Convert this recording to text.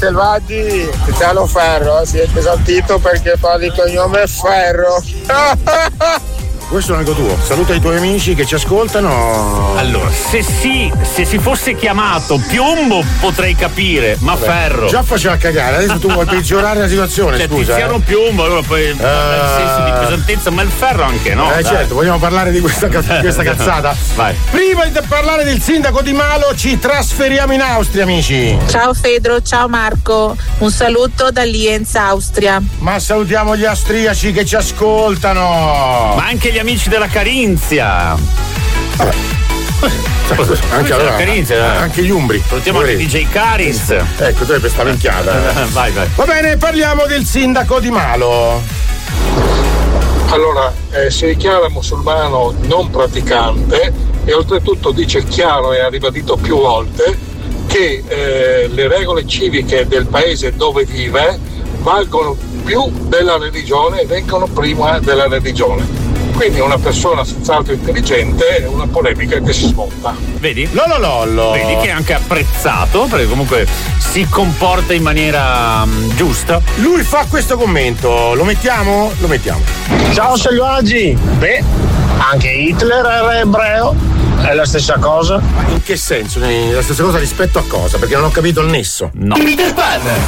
Selvaggi, Italo Ferro, siete sentito perché fa di cognome Ferro. Questo è un amico tuo, saluta i tuoi amici che ci ascoltano. Allora, se si fosse chiamato Piombo potrei capire, ma Ferro. Già faceva cagare, adesso tu vuoi peggiorare la situazione, cioè, scusa. Tiziano Piombo, allora poi il senso di pesantezza, ma il Ferro anche, no? Certo, vogliamo parlare di questa cazzata. Vai. Prima di parlare del sindaco di Malo, ci trasferiamo in Austria, amici. Ciao Fedro, ciao Marco, un saluto da Lienz, Austria. Ma salutiamo gli austriaci che ci ascoltano. Ma anche gli amici della Carinzia. Anche allora, Carinzia, anche gli umbri. Salutiamo anche DJ Carins. Ecco, tu hai questa minchiata. Vai. Va bene, parliamo del sindaco di Malo. Allora, si dichiara musulmano non praticante e oltretutto dice chiaro e ha ribadito più volte che le regole civiche del paese dove vive valgono più della religione e vengono prima della religione. Quindi è una persona senz'altro intelligente, è una polemica che si smonta. Vedi? Lololollo. Vedi che è anche apprezzato, perché comunque si comporta in maniera giusta. Lui fa questo commento, lo mettiamo? Lo mettiamo. Ciao Selvaggi! Beh, anche Hitler era ebreo, è la stessa cosa. Ma in che senso? La stessa cosa rispetto a cosa? Perché non ho capito il nesso. No. Peter Pan.